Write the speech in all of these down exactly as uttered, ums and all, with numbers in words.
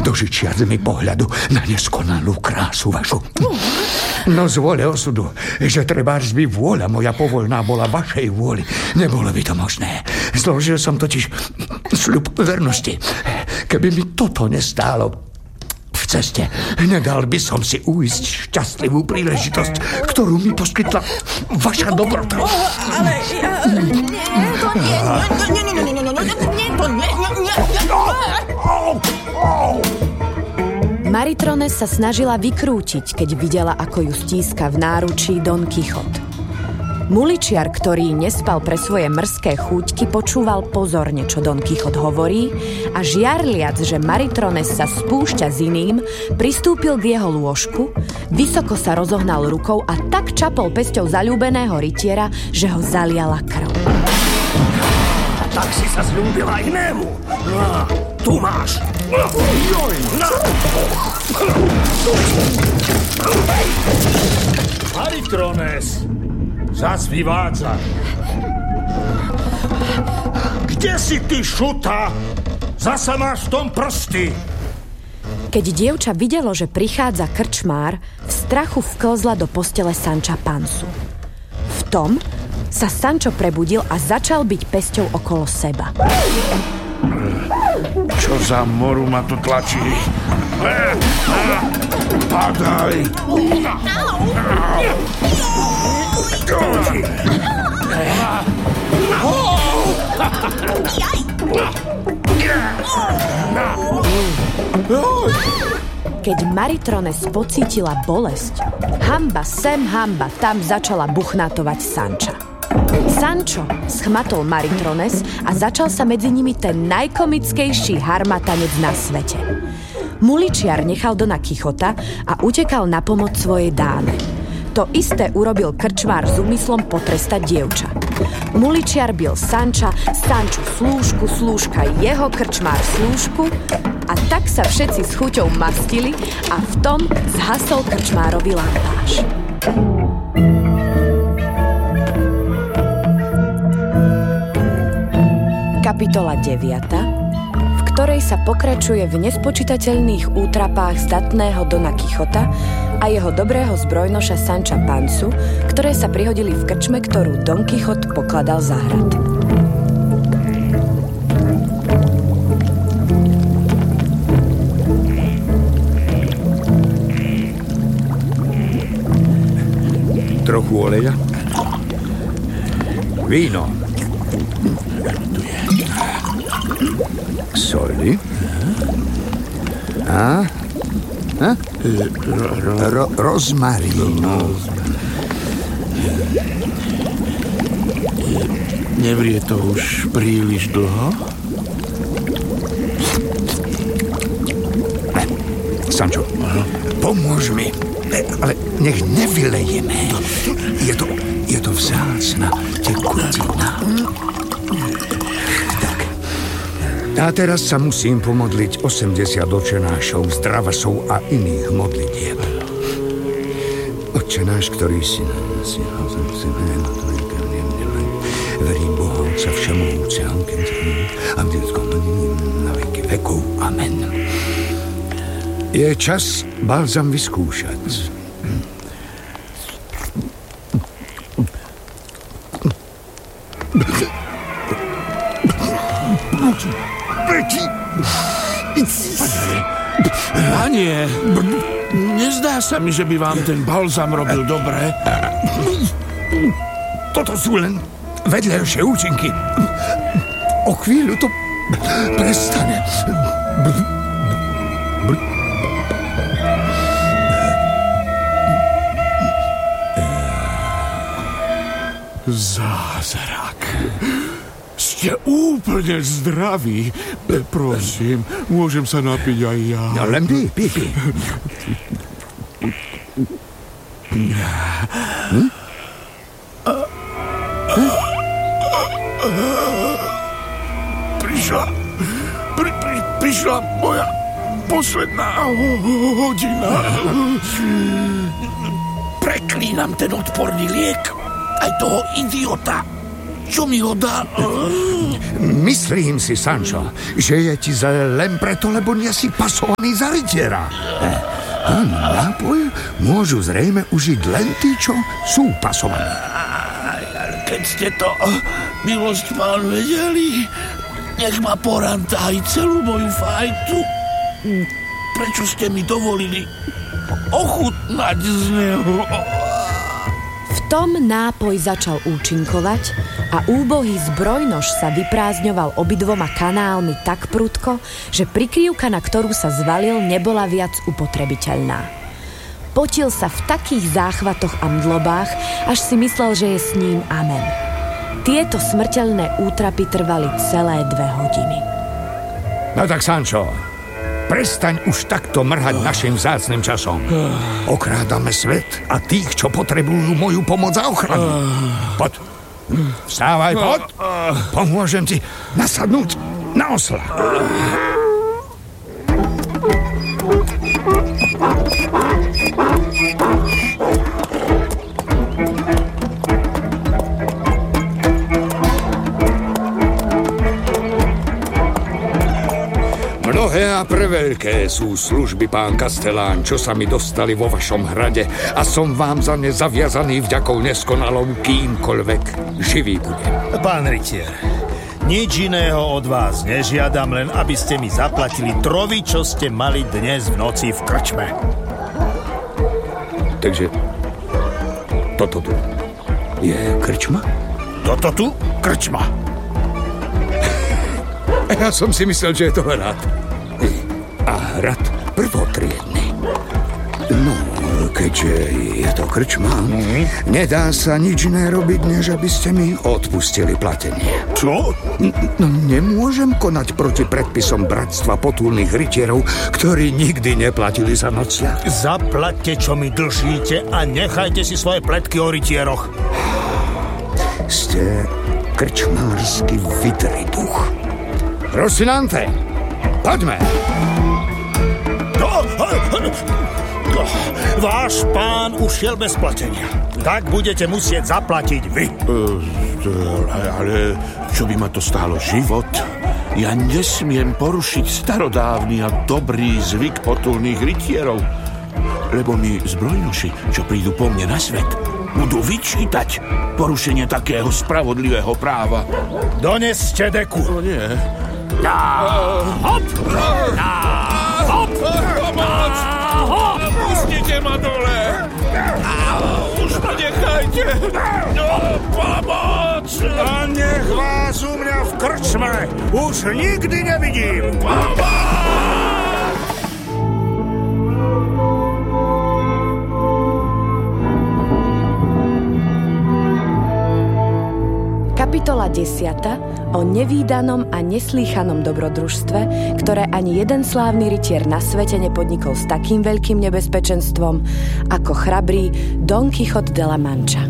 dožičiac mi pohľadu na neskonalú krásu vašu. No z vôle osudu, že trebárs by vôľa moja povoľná bola vašej vôli. Nebolo by to možné. Zložil som totiž sľub vernosti. Keby mi toto nestálo v ceste, nedal by som si uísť šťastlivú príležitosť, ktorú mi poskytla vaša dobrota. Ale ja... Nie, to nie... Nie, nie, nie, nie, nie, nie, to nie... Maritrones sa snažila vykrútiť, keď videla, ako ju stíska v náručí Don Kichot. Muličiar, ktorý nespal pre svoje mrzké chúťky, počúval pozorne, čo Don Kichot hovorí a žiarliac, že Maritrones sa spúšťa s iným, pristúpil k jeho lôžku, vysoko sa rozohnal rukou a tak čapol pesťou zaľúbeného rytiera, že ho zaliala krv. Tak si sa zľúbila inému. No, tu máš. Joj, na. Maritrones, zasví vádza. Kde si ty, šuta? Zasa máš v tom prsty. Keď dievča videlo, že prichádza krčmár, v strachu vklzla do postele Sanča Pansu. V tom sa Sančo prebudil a začal byť pesťou okolo seba. Čo za moru ma tu tlačí? Padaj! Keď Maritrones pocítila bolesť, hamba sem, hamba tam začala buchnátovať Sanča. Sančo schmatol Maritrones a začal sa medzi nimi ten najkomickejší harmatanec na svete. Muličiar nechal Dona Kichota a utekal na pomoc svojej dáme. To isté urobil krčmár s úmyslom potrestať dievča. Muličiar bil Sanča, Sanču slúžku, slúžka jeho, krčmár slúžku a tak sa všetci s chuťou mastili a v tom zhasol krčmárovi lampáš. Kapitola deviata, v ktorej sa pokračuje v nespočítateľných útrapách zdatného Dona Kichota a jeho dobrého zbrojnoša Sanča Pansu, ktoré sa prihodili v krčme, ktorú Don Kichot pokladal za hrad. Trochu oleja? Víno. Soli? A? A? Ro- rozmarínu. Nevrie to už príliš dlho? Sančo, pomôž mi. Ale nech nevylejeme. Je to, je to vzácna tekutina. Tak. A teraz sa musím pomodliť osemdesiat očenášov, zdravasov a iných modlitieb. Očenáš, ktorý si na nasi, verím Boha Otca Všemohúceho, a na veky vekov. Amen. Je čas balzam vyskúšať. Panie, nezdá sa mi, že by vám ten balzam robil dobre. Toto sú len vedľajšie účinky. O chvíľu to prestane. Zázrak. Ste úplne zdraví. Prosím, môžem sa napiť aj ja. No len pí, pí, pí. Hm? Prišla, pri, pri, prišla moja posledná hodina. Preklínam ten odporný liek. Aj toho idiota. Čo mi ho dá? Myslím si, Sancho, že je ti zle len preto, lebo nie si pasovaný za rytiera. A nápoj môžu zrejme užiť len tí, čo sú pasovaní. Keď ste to, milosť pán, vedeli, nech ma poranta aj celú moju fajtu. Prečo ste mi dovolili ochutnať z neho? V tom nápoj začal účinkovať a úbohý zbrojnož sa vyprázdňoval obidvoma kanálmi tak prudko, že prikryvka, na ktorú sa zvalil, nebola viac upotrebiteľná. Potil sa v takých záchvatoch a mdlobách, až si myslel, že je s ním amen. Tieto smrteľné útrapy trvali celé dve hodiny. No tak, Sancho, prestaň už takto mrhať našim vzácnym časom. Okrádame svet a tých, čo potrebujú moju pomoc a ochranu. Poď, vstávaj, poď. Pomôžem ti nasadnúť na osla. Mnohé a preveľké sú služby, pán Kastelán, čo sa mi dostali vo vašom hrade a som vám za ne zaviazaný vďakou neskonalou kýmkoľvek živý budem. Pán rytier, nič iného od vás nežiadam, len aby ste mi zaplatili trovy, čo ste mali dnes v noci v krčme. Takže toto tu je krčma? Toto tu? Krčma. Ja som si myslel, že je to hrad. A hrad prvotriedny. No, keďže je to krčma, mm-hmm. nedá sa nič iné robiť, než aby ste mi odpustili platenie. Čo? No, nemôžem konať proti predpisom bratstva potulných rytierov, ktorí nikdy neplatili za nociach. Zaplaťte, čo mi dlžíte a nechajte si svoje pletky o rytieroch. Ste krčmársky vidrý duch. Rocinante, poďme. Váš pán ušiel bez platenia. Tak budete musieť zaplatiť vy. Uh, ale čo by ma to stálo život? Ja nesmiem porušiť starodávny a dobrý zvyk potulných rytierov, lebo mi zbrojnoši, čo prídu po mne na svet, budú vyčítať porušenie takého spravodlivého práva. Doneste deku. O nie. Na, hop! Na, hop! Pomoc! Pustite ma dole! Už ma nechajte! No, pomoc! A nech vás u mňa v krčme už nikdy nevidím! Pomoc! Kapitola desiata o nevídanom a neslýchanom dobrodružstve, ktoré ani jeden slávny rytier na svete nepodnikol s takým veľkým nebezpečenstvom ako chrabrý Don Quixote de la Mancha.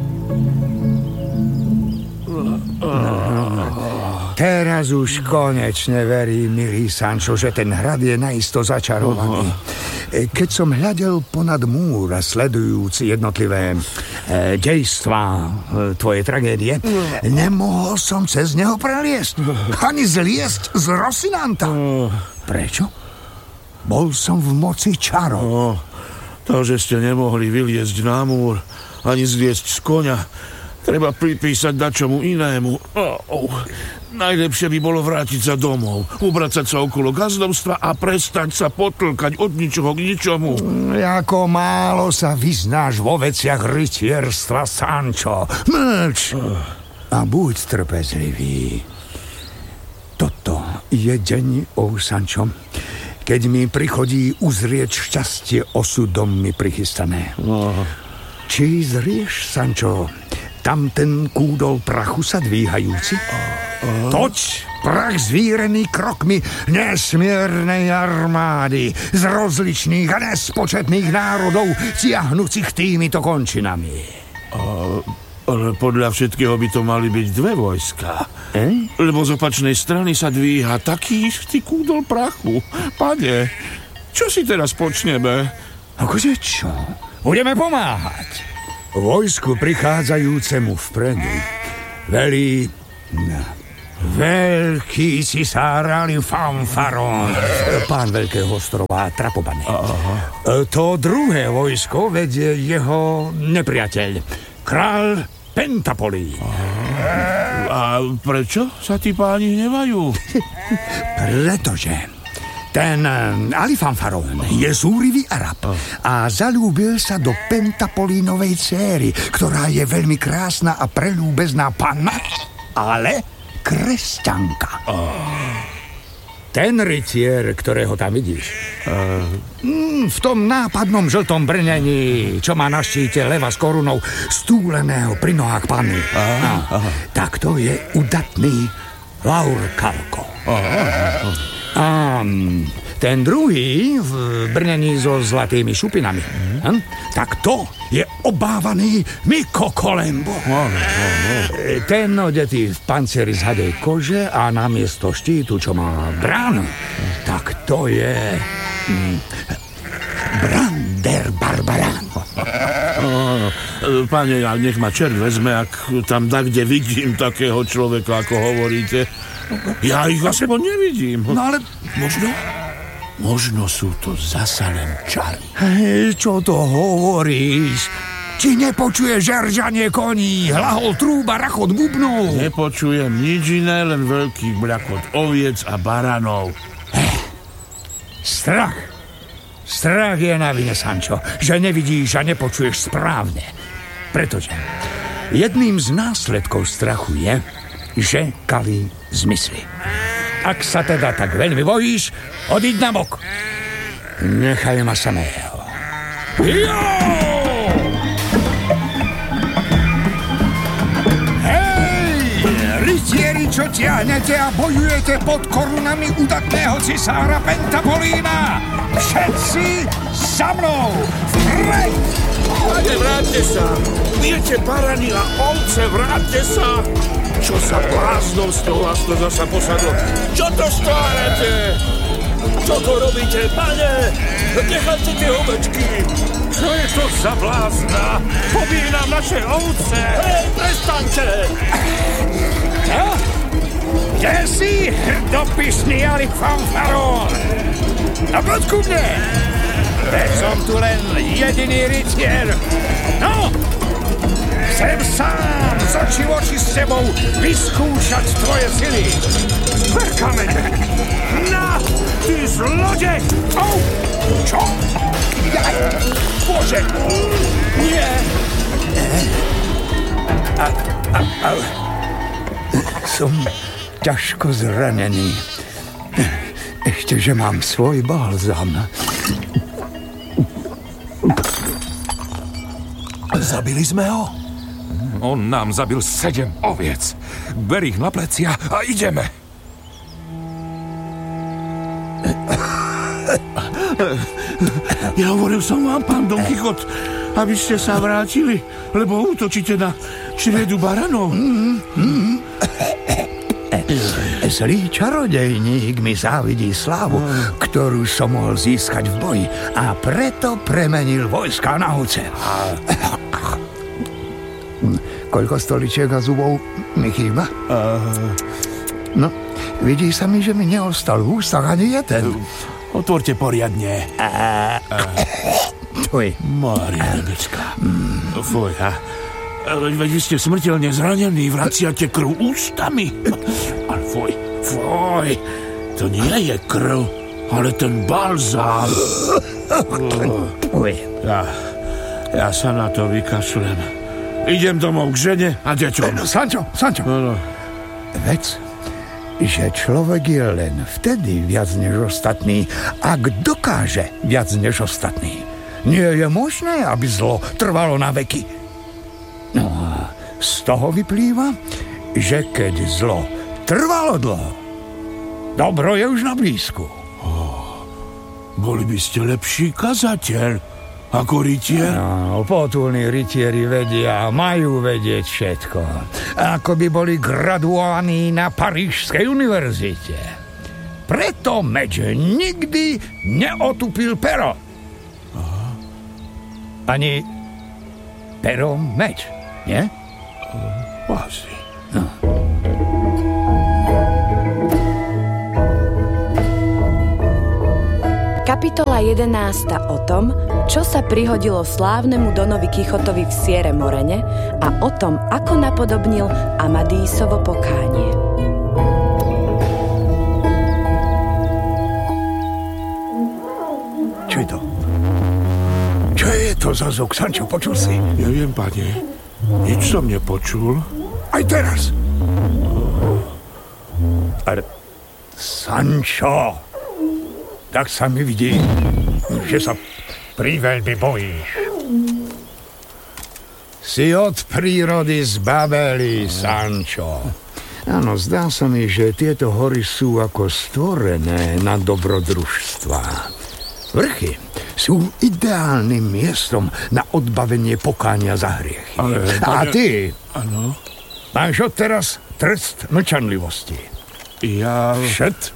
Teraz už konečne verím, milý Sancho, že ten hrad je naisto začarovaný. Keď som hľadel ponad múr a sledujúci jednotlivé e, dejstvá e, tvojej tragédie, nemohol som cez neho preliesť, ani zliesť z Rocinanta. Prečo? Bol som v moci čarov. No, to, že ste nemohli vyliezť na múr, ani zliesť z koňa, treba pripísať dačomu inému. Oh, oh. Najlepšie by bolo vrátiť sa domov, ubracať sa okolo gazdovstva a prestať sa potlkať od ničoho k ničomu. Ako málo sa vyznáš vo veciach rytierstva, Sancho. Mlč a buď trpezlivý. Toto je deň, oh Sancho, keď mi prichodí uzrieť šťastie osudom mi prichystané. No. Či zrieš, Sancho, tam ten kúdol prachu sa dvíhajúci? Toť prach zvírený krokmi nesmiernej armády z rozličných a nespočetných národov tiahnúcich týmito končinami. A, ale podľa všetkého by to mali byť dve vojska. Eh? Lebo z opačnej strany sa dvíha taký istý kúdol prachu. Pane, čo si teraz počneme? Akože čo? Budeme pomáhať. Vojsku prichádzajúcemu vpredu velí Veľký cisár Alifanfaron, pán veľkého ostrova Trapobane. Aha. To druhé vojsko vedie jeho nepriateľ, kráľ Pentapolí. A prečo sa tí páni hnevajú? Pretože ten Alifanfaron je zúrivý Arab a zalúbil sa do Pentapolínovej céry, ktorá je veľmi krásna a preľúbezná panna, ale kresťanka. Oh. Ten rytier, ktorého tam vidíš, uh. mm, v tom nápadnom žltom brnení, čo má na štíte leva s korunou stúleného pri nohách panny, uh. no, uh. tak to je udatný Laurkalko. Uh. A ten druhý v brnení so zlatými šupinami, uh. hm? tak to je obávaný Miko Kolembo. Uh. Uh. Ten odetý v pancieri z hadej kože a namiesto štítu, čo má bránu, tak to je mm, Brander Barbaran. Oh, pane, nech ma čert vezme, ak tam da, kde vidím takého človeka, ako hovoríte. Ja ich aspoň nevidím. No ale možno, možno sú to zasa len čary. Hej, čo to hovoríš? Či nepočuješ žeržanie koní, hlahol trúba, rachot bubnov? Nepočujem nič iné, len veľký bľakot oviec a baranov. Hej, strach. Strach je na vine, Sancho, že nevidíš a nepočuješ správne. Pretože jedným z následkov strachu je, že kalí zmysly. Ak sa teda tak veľmi bojíš, odíď na bok. Nechaj ma samého. Jo! Rytieri, čo ťahnete a bojujete pod korunami udatného cisára Pentapolína! Všetci za mnou! Vpred! Pane, vráťte sa! Viete, barani a ovce, vráťte sa! Čo sa bláznovstvo vás to zasa posadlo? Čo to stárate? Čo to robíte, pane? Nechajte tie ovečky! Čo je to za blázna? Pobíj nám naše ovce! Hej, prestaňte! Čo? Kde si, hrdopisný Alifanfaron? No poď ku mne! Veď som tu len jediný rytier. No! Chcem sám z očí v oči s tebou vyskúšať tvoje sily. Ver kamene! Na! Ty zlodej! Au! Čo? Jaj! Bože! Nie! A, a, a, som ťažko zranený. Ešte, že mám svoj balzam. Zabili sme ho? On nám zabil sedem oviec. Ber ich na plecia a ideme. Ja hovoril som vám, pán Don Kichot, aby ste sa vrátili, lebo útočíte na čriedu baranov. Mm-hmm. Zlý čarodejník mi závidí slávu, ktorú som mohol získať v boji, a preto premenil vojska na ovce. Koľko stoličiek a zubov mi chýba? No, vidí sa mi, že mi neostal v ústach ani jeden. Otvorte poriadne. Tvoj. Marianecká. Fuj, a veď vy ste smrteľne zranení, vraciate krv ústami. Ale fuj, fuj, to nie je krv, ale ten balzám. Fuj. Ja, ja sa na to vykašlem. Idem domov k žene a deťom. Sančo, Sančo. No, no. Vec, že človek je len vtedy viac než ostatný, ak dokáže viac než ostatný. Nie je možné, aby zlo trvalo na veky. No a z toho vyplýva, že keď zlo trvalo dlho, dobro je už na blízku. Oh, boli by ste lepší kazateľ ako rytier? No, potulní rytieri vedia, majú vedieť všetko. Ako by boli graduovaní na Parížskej univerzite. Preto meč nikdy neotupil pero. Aha. Ani pero meč, nie? Asi. No. Kapitola jedenásta o tom, čo sa prihodilo slávnemu Donovi Kichotovi v Siere Morene a o tom, ako napodobnil Amadísovo pokánie. Čo je to? Čo je to za zvuk, Sančo? Počul si? Neviem, pane. Nič som nepočul. Aj teraz. Ale... Sančo, tak sa mi vidí, že sa priveľmi bojíš. Si od prírody zbabelý, Sančo. Áno, zdá sa mi, že tieto hory sú ako stvorené na dobrodružstvá. Vrchy sú ideálnym miestom na odbavenie pokánia za hriechy. Ale, A pane... ty ano? máš odteraz trest mlčanlivosti. Ja... Všet?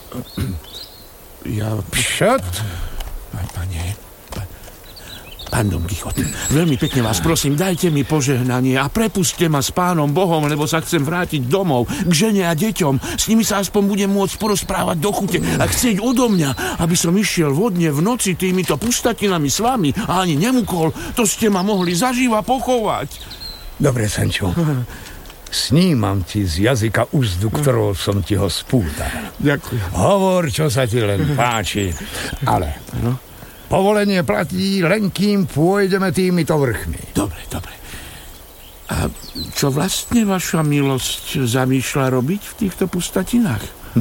Ja... Všet? Pane... Pán Don Kichot, veľmi pekne vás prosím, dajte mi požehnanie a prepuste ma s pánom Bohom, lebo sa chcem vrátiť domov k žene a deťom. S nimi sa aspoň budem môcť porozprávať do chute a chcieť odo mňa, aby som išiel vodne v noci týmito pustatinami s vami a ani nemukol, to ste ma mohli zaživa pochovať. Dobre, Sančo. Snímam ti z jazyka úzdu, ktorou som ti ho spútal. Ďakujem. Hovor, čo sa ti len páči. Ale no? Povolenie platí len kým pôjdeme týmito vrchmi. Dobre, dobre. A čo vlastne vaša milosť zamýšľa robiť v týchto pustatinách?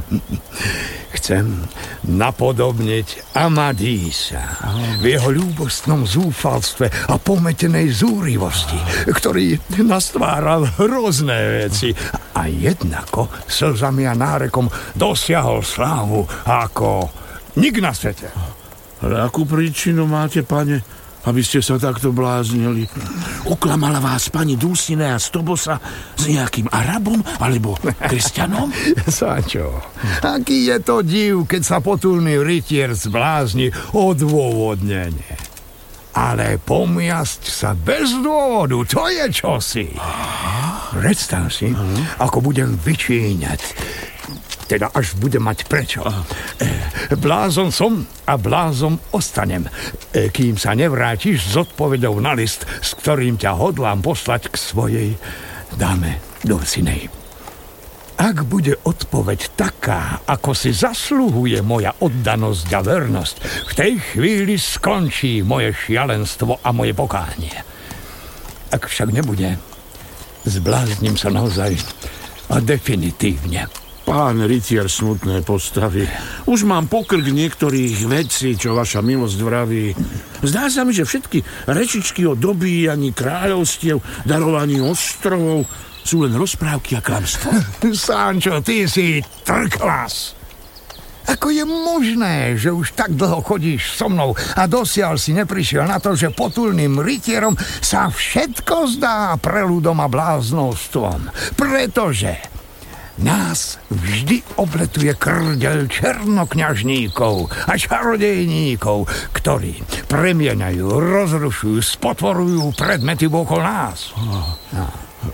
Chcem napodobniť Amadísa v jeho ľúbostnom zúfalstve a pometenej zúrivosti, ktorý nastváral hrozné veci a jednako slzami a nárekom dosiahol slávu ako nik na svete. Ale akú príčinu máte, pane, aby ste sa takto bláznili? Uklamala vás pani Dulcinea z Tobosa s nejakým Arabom alebo kresťanom? Sančo, aký je to div, keď sa potulný rytier zblázni odôvodnenie. Ale pomiasť sa bez dôvodu, to je čosi. Predstav si, ako budem vyčíňať, teda až budem mať prečo. Blázon som a blázon ostanem, kým sa nevrátiš s odpovedou na list, s ktorým ťa hodlám poslať k svojej dáme Dulcinej. Ak bude odpoveď taká, ako si zasluhuje moja oddanosť a vernosť, v tej chvíli skončí moje šialenstvo a moje pokánie. Ak však nebude, zblázním sa naozaj a definitívne. Pán rytier smutné postavy, už mám pokrk niektorých vecí, čo vaša milosť vraví. Zdá sa mi, že všetky rečičky o dobíjaní kráľovstiev, darovaní ostrovov sú len rozprávky a klamstvo. Sančo, ty si trklas. Ako je možné, že už tak dlho chodíš so mnou a dosiaľ si neprišiel na to, že potulným rytierom sa všetko zdá preľudom a bláznovstvom? Pretože nás vždy obletuje krdeľ černokňažníkov a čarodejníkov, ktorí premieňajú, rozrušujú, spotvorujú predmety okolo nás. No.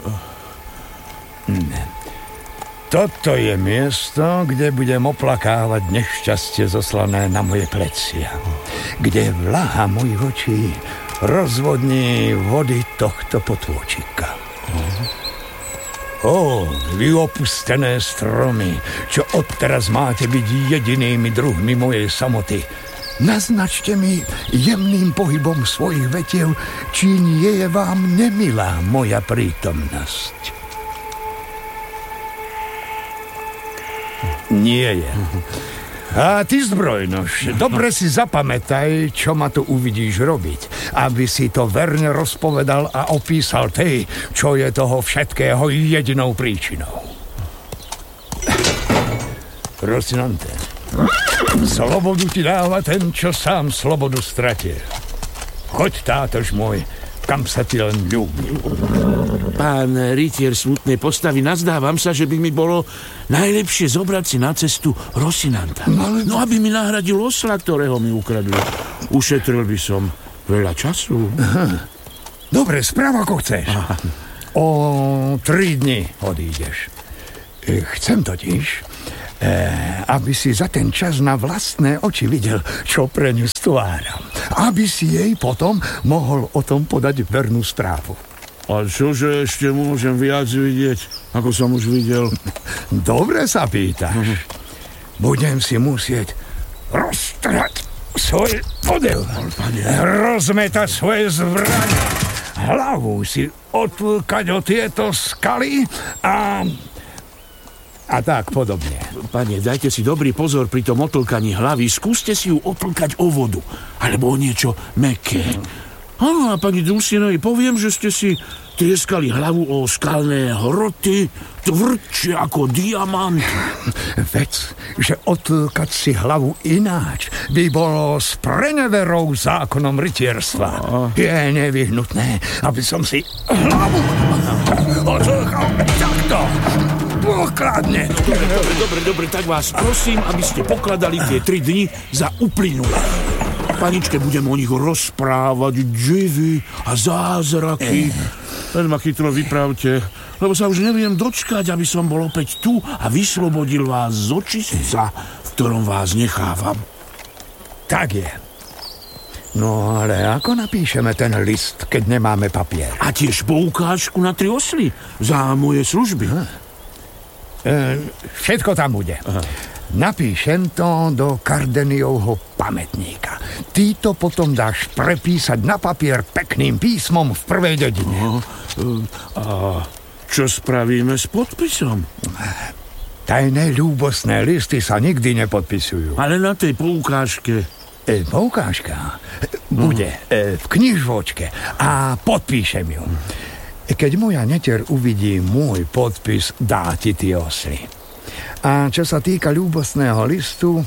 Toto je miesto, kde budem oplakávať nešťastie zoslané na moje plecia, kde vlaha mojich očí rozvodní vody tohto potôčika. Ó, vy opustené stromy, čo odteraz máte byť jedinými druhmi mojej samoty. Naznačte mi jemným pohybom svojich vetiev, či nie je vám nemilá moja prítomnosť. Nie je. A ty, zbrojnož, dobre si zapamätaj, čo ma tu uvidíš robiť, aby si to verne rozpovedal a opísal tej, čo je toho všetkého jedinou príčinou. Rocinante, slobodu ti dáva ten, čo sám slobodu stratil. Choď, tátož môj, kam sa ti len ľúbi. Pán rytier smutnej postavy, nazdávam sa, že by mi bolo najlepšie zobrať si na cestu Rocinanta. No, aby mi nahradil osla, ktorého mi ukradli. Ušetril by som veľa času. Aha. Dobre, správ ako chceš. Aha. O tri dni odídeš. Chcem totiž, E, aby si za ten čas na vlastné oči videl, čo pre ňu stváram. Aby si jej potom mohol o tom podať vernú správu. A čože ešte môžem viac vidieť, ako som už videl? Dobre sa pýtaš. Budem si musieť roztrhať svoj odev, rozmetať svoje zbrane, hlavu si odtlkať o tieto skaly a... a tak podobne. Pane, dajte si dobrý pozor pri tom otlkaní hlavy. Skúste si ju otlkať o vodu, alebo o niečo mäkké. Áno, a pani Dulcinejovi poviem, že ste si trieskali hlavu o skalné hroty, tvrdšie ako diamant. Vec, že otlkať si hlavu ináč by bolo s preneverou zákonom rytierstva. Je nevyhnutné, aby som si hlavu otlkal takto. Pokladne. Dobre, dobre, dobre, dobre, tak vás prosím, aby ste pokladali tie tri dni za uplynulé. Paničke budem o nich rozprávať divy a zázraky. Len ma chytro vypravte, lebo sa už neviem dočkať, aby som bol opäť tu a vyslobodil vás z očistca, v ktorom vás nechávam. Tak je. No ale ako napíšeme ten list, keď nemáme papier? A tiež poukážku na tri osly za moje služby. E, všetko tam bude. Aha. Napíšem to do Kardeniovho pamätníka. Ty to potom dáš prepísať na papier pekným písmom v prvej dedine. A čo spravíme s podpisom? Tajné ľúbostné listy sa nikdy nepodpisujú. Ale na tej poukážke. E, poukážka bude e, v knižvočke a podpíšem ju. Keď moja neter uvidí môj podpis, dá ti tie osly. A čo sa týka ľúbostného listu,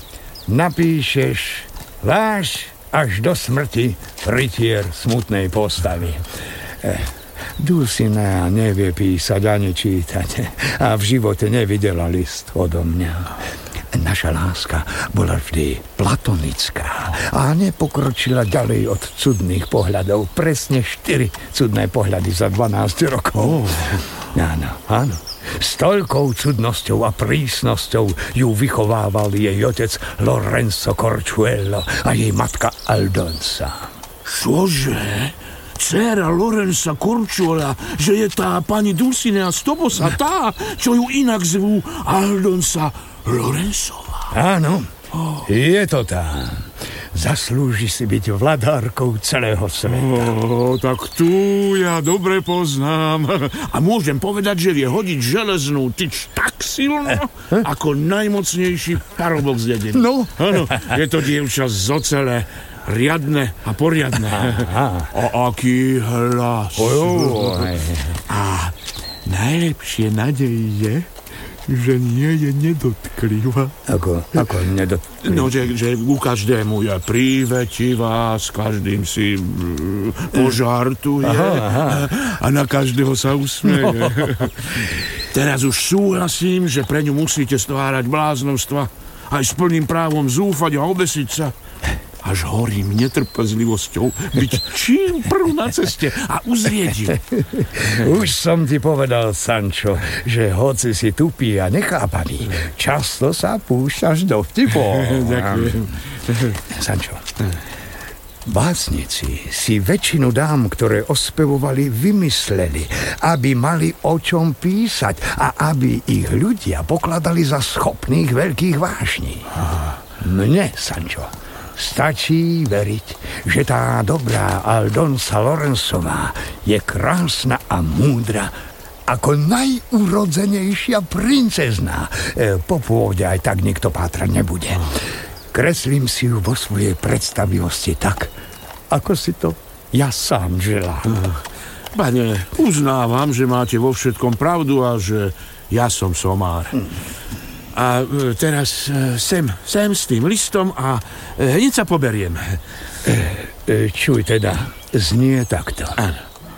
napíšeš váš až do smrti rytier smutnej postavy. Eh, Dulcinea nevie písať ani čítať a v živote nevidela list odo mňa. Naša láska bola vždy platonická a nepokročila ďalej od cudných pohľadov. Presne štyri cudné pohľady za dvanásť rokov. Áno, áno. S toľkou cudnosťou a prísnosťou ju vychovával jej otec Lorenzo Corchuelo a jej matka Aldonsa. Čože? Dcéra Lorenza Corchuela, že je tá pani Dulcinea z Tobosa, tá, čo ju inak zvú Aldonsa Lorenzová. Áno, je to tá. Zaslúži si byť vladárkou celého sveta. Oh, tak tu ja dobre poznám. A môžem povedať, že vie hodiť železnú tyč tak silno, eh? ako najmocnejší parobok z dediny. No. Áno, je to dievča z ocele, riadne a poriadne. A aký hlas. Ojoj. A najlepšie nádej je, že nie je nedotklivá. Ako, ako nedotklivá? No, že, že ku každému je prívetivá, s každým si požartuje aha, aha. a na každého sa usmeje. No. Teraz už súhlasím, že pre ňu musíte stvárať bláznovstva, aj s plným právom zúfať a obesiť sa. Až horím netrpezlivosťou byť čím prv na ceste a uzrieť ju. Už som ti povedal, Sancho, že hoci si tupý a nechápaný, často sa púšťaš do vtipov. Ďakujem. Sancho, básnici si väčšinu dám, ktoré ospevovali, vymysleli, aby mali o čom písať a aby ich ľudia pokladali za schopných veľkých vášní. Mne, Sancho, stačí veriť, že tá dobrá Aldonsa Lorenzová je krásna a múdra ako najúrodzenejšia princezná. E, po pôvode aj tak nikto pátrať nebude. Kreslím si ju vo svojej predstavivosti tak, ako si to ja sám želám. Pane, uznávam, že máte vo všetkom pravdu a že ja som somár. A teraz sem, sem s tým listom a hneď sa poberiem. Čuj teda, znie takto. Áno.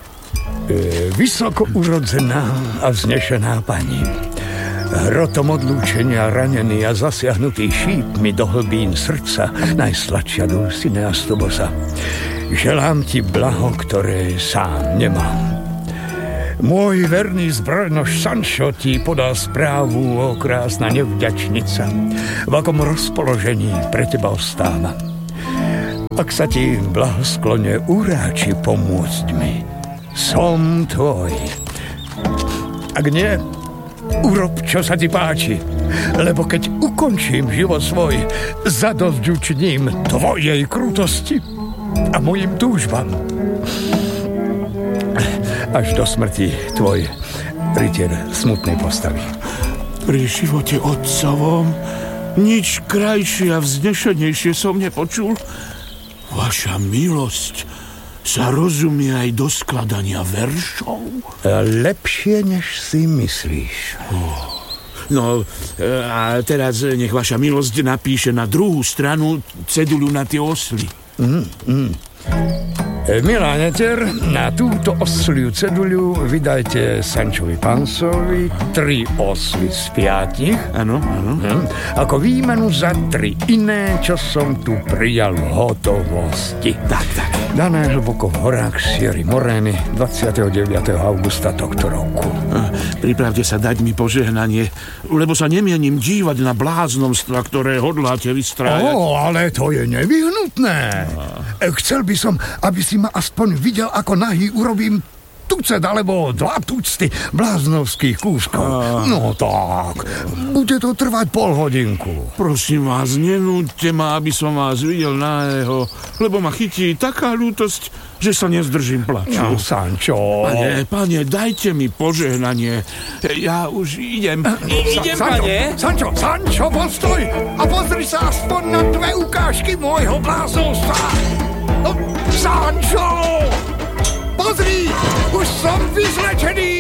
Vysoko urodzená a vznešená pani, hrotom odlúčenia ranený a zasiahnutý šípmi do hlbín srdca, najsladšia Dulcinea z Tobosa. Želám ti blaho, ktoré sám nemám. Môj verný zbrojnož Sancho ti podal správu, o krásna nevďačnica, v akom rozpoložení pre teba ostáva. Ak sa ti blahosklone uráči pomôcť mi, som tvoj. Ak nie, urob, čo sa ti páči, lebo keď ukončím život svoj, zadosťučiním tvojej krutosti a mojim túžbám. Až do smrti tvoj rytier smutnej postavy. Pri živote otcovom nič krajšie a vznešenejšie som nepočul. Vaša milosť sa rozumie aj do skladania veršov. Lepšie, než si myslíš. Oh. No, a teraz nech vaša milosť napíše na druhú stranu cedulu na tie osly. Mm, mm. Milá Neter, na túto osliu ceduľu vydajte Sančovi Pansovi tri osly z piatich. Áno, áno. Hm, ako výmenu za tri iné, čo som tu prijal v hotovosti. Tak, tak. Dané hlboko v horách Sierry Morény dvadsiateho deviateho augusta tohto roku. Pripravte sa dať mi požehnanie, lebo sa nemienim dívať na bláznomstva, ktoré hodláte vystrájať. Ó, ale to je nevyhnutné. Chcel by som, aby si ma aspoň videl, ako nahý urobím tucet alebo dva tucty bláznovských kúskov. A... No tak, bude to trvať pol hodinku. Prosím vás, nenúďte ma, aby som vás videl nahého, lebo ma chytí taká ľútosť, že sa nezdržím plaču. No, Sančo. Pane, pane, dajte mi požehnanie. Ja už idem. I, idem, Sa- Sančo, pane. Sančo, Sančo, postoj a pozri sa aspoň na dve ukážky môjho bláznovstva. No, Sančo! Pozri, už som vyzlečený!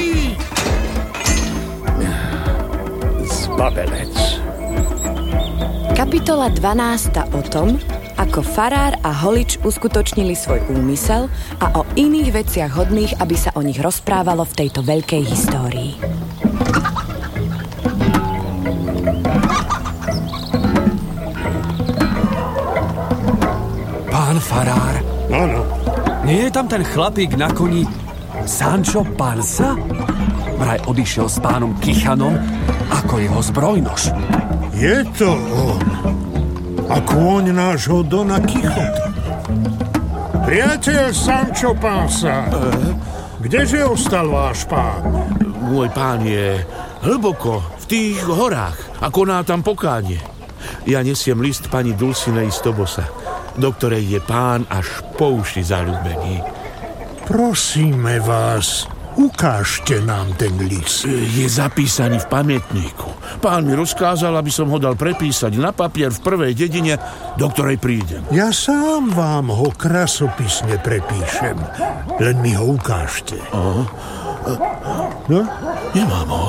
Zbabelec. Kapitola dvanásta o tom, ako farár a holič uskutočnili svoj úmysel a o iných veciach hodných, aby sa o nich rozprávalo v tejto veľkej histórii. Pán farár, Áno. nie je tam ten chlapík na koni Sancho Panza? Vraj odišiel s pánom Kichanom ako jeho zbrojnož. Je to on. A kôň nášho Dona Kichota. Priateľ Sancho Panza, kdeže ostal váš pán? Môj pán je hlboko v tých horách a koná tam pokánie. Ja nesiem list pani Dulcinei z Tobosa, do ktorej je pán až po uši zaľúbený. Prosíme vás, ukážte nám ten list. Je zapísaný v pamätníku. Pán mi rozkázal, aby som ho dal prepísať na papier v prvej dedine, do ktorej prídem. Ja sám vám ho krasopisne prepíšem. Len mi ho ukážte. Aha. No? Nemám ho.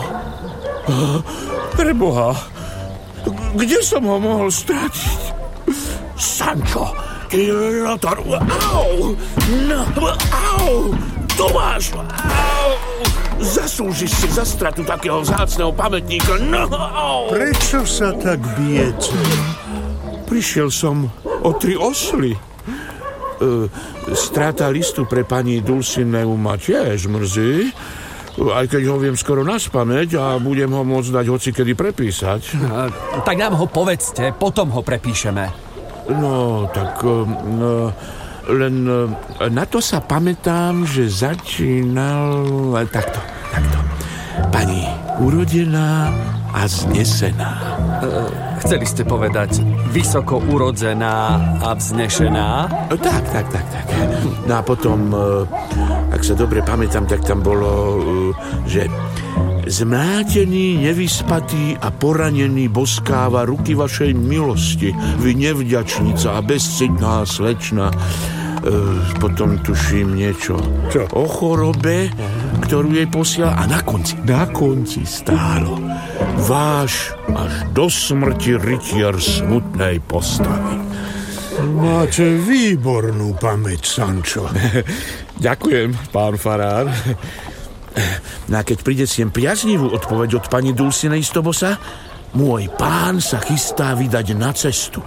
Preboha, kde som ho mohol stratiť? Sancho, ty lotor. Au! No, au! Tu máš! Au! Zaslúžiš si za stratu takého vzácneho pamätníka. No, au! Prečo sa tak bijete? Prišiel som o tri osly. Uh, strata listu pre pani Dulcineu ma tiež mrzí, aj keď ho viem skoro naspamäť a budem ho môcť dať hocikedy prepísať. A, tak nám ho povedzte, potom ho prepíšeme. No, tak no, len na to sa pamätám, že začínal takto, takto. Pani urodená a znesená. Chceli ste povedať vysoko urodzená a vznešená? Tak, tak, tak, tak. No a potom, ak sa dobre pamätám, tak tam bolo, že zmlátený, nevyspatý a poranený boskáva ruky vašej milosti, vy nevďačnica a bezcitná slečna. E, potom tuším niečo Čo? o chorobe, ktorú jej posiela, a na konci, na konci stálo váš až do smrti rytier smutnej postavy. Máte výbornú pamäť, Sancho. Ďakujem, pán farár. No a keď príde sem priaznivú odpoveď od pani Dulcinei z Tobosa, môj pán sa chystá vydať na cestu.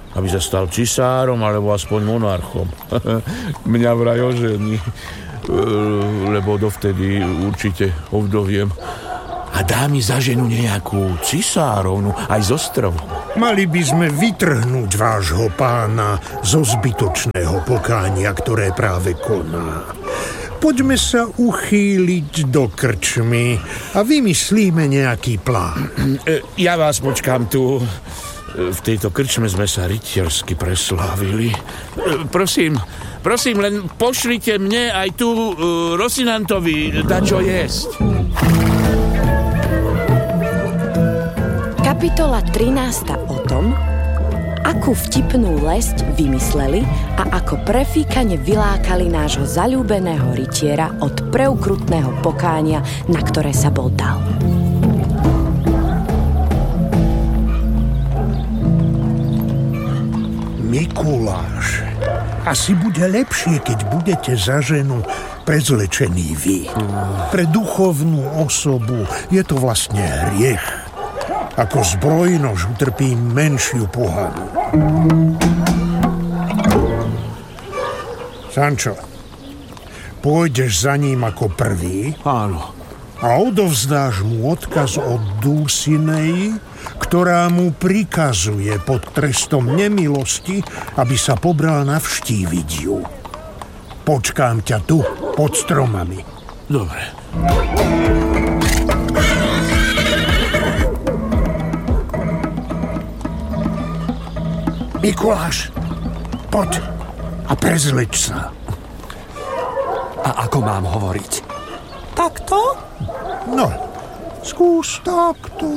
aby sa stal cisárom alebo aspoň monarchom. Mňa vraj ožení, lebo dovtedy určite ovdoviem. A dá mi za ženu nejakú cisárovnu aj z ostrovom. Mali by sme vytrhnúť vášho pána zo zbytočného pokánia, ktoré práve koná. Poďme sa uchýliť do krčmy a vymyslíme nejaký plán. Ja vás počkám tu. V tejto krčme sme sa rytiersky preslávili. Prosím, prosím, len pošlite mne aj tu uh, Rosinantovi dačo jesť. Kapitola trinásta o tom, akú vtipnú lesť vymysleli a ako prefíkane vylákali nášho zaľúbeného rytiera od preukrutného pokánia, na ktoré sa bol dal. Mikuláš, asi bude lepšie, keď budete za ženu prezlečený vy. Pre duchovnú osobu je to vlastne hriech. Ako zbrojnož utrpí menšiu pohanu. Sančo, pôjdeš za ním ako prvý? Áno. A odovzdáš mu odkaz od Dulcinei, ktorá mu prikazuje pod trestom nemilosti, aby sa pobral navštíviť ju. Počkám ťa tu, pod stromami. Dobre. Mikuláš, poď a prezleč sa. A ako mám hovoriť? Takto? No, skús takto.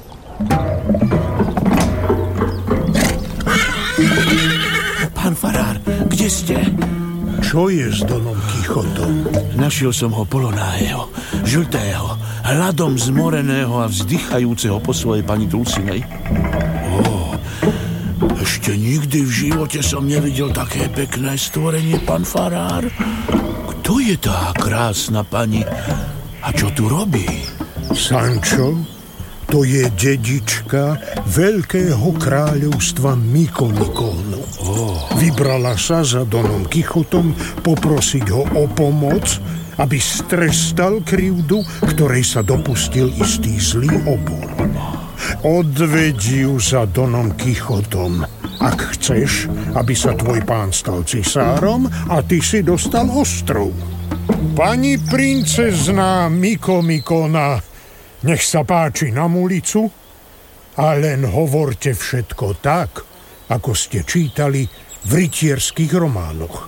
Pán farár, kde ste? Čo je s Donom Kichotom? Našiel som ho polonájeho, žltého, hladom zmoreného a vzdychajúceho po svojej pani Dulcinej. Ó, ešte nikdy v živote som nevidel také pekné stvorenie, pán farár. Kto je tá krásna pani a čo tu robí? Sančo, to je dedička veľkého kráľovstva Mikomikónu. Oh. Vybrala sa za Donom Kichotom poprosiť ho o pomoc, aby strestal krivdu, ktorej sa dopustil istý zlý obor. Odvedí ju za Donom Kichotom, ak chceš, aby sa tvoj pán stal cisárom a ty si dostal ostrov. Pani princezná Mikomikona, nech sa páči na ulicu a len hovorte všetko tak, ako ste čítali v rytierských románoch.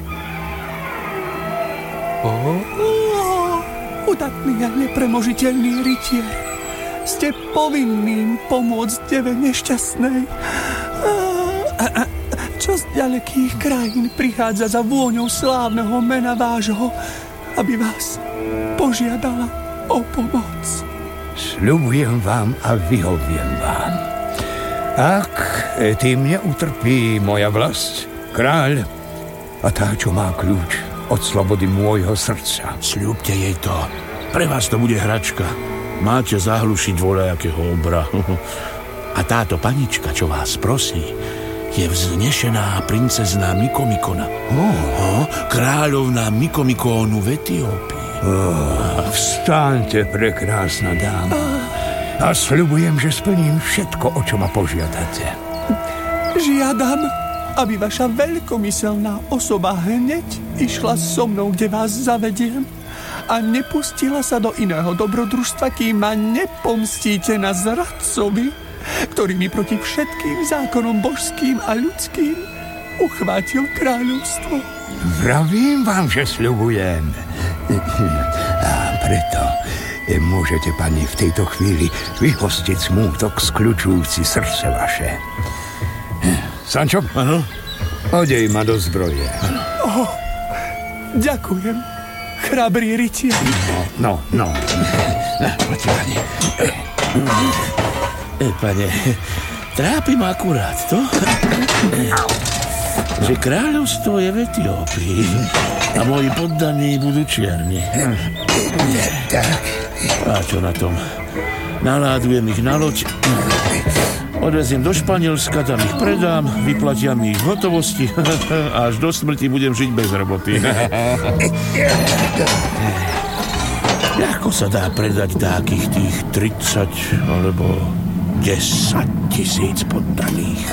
Oh. Udatný a nepremožiteľný rytier. Ste povinným pomôcť deve nešťastnej. A, a, čo z ďalekých krajín prichádza za vôňou slávneho mena vášho, aby vás požiadala o pomoc. Sľubujem vám a vyhoviem vám. Ak tým neutrpí moja vlast, kráľ a tá, čo má kľúč od slobody môjho srdca. Sľubte jej to. Pre vás to bude hračka. Máte zahlušiť voľajakého obra. A táto panička, čo vás prosí, je vznešená princezná Mikomikona. Oh. Kráľovná Mikomikónu v Etiópii. Oh, vstaňte, prekrásna dáma. A sľubujem, že splním všetko, o čo ma požiadate. Žiadam, aby vaša veľkomyselná osoba hneď išla so mnou, kde vás zavediem, a nepustila sa do iného dobrodružstva, kým ma nepomstíte na zradcovi, ktorý mi proti všetkým zákonom božským a ľudským uchvátil kráľovstvo. Vravím vám, že sľubujem. A preto môžete, pani, v tejto chvíli vyhostiť smútok skľučujúci srdce vaše. Sančo? Áno? Odej ma do zbroje. Oh, ďakujem, chrabrý rytier. No, no, no. Poďte, pani. E, pane, trápi ma akurát to, že kráľovstvo je v Etiópii a moji poddaní budú čierni. A čo na tom? Naládujem ich na loď, Odveziem do Španielska, tam ich predám, vyplatia mi ich v hotovosti a až do smrti budem žiť bez roboty. Ľahko sa dá predať takých tých tridsať alebo desať tisíc poddaných.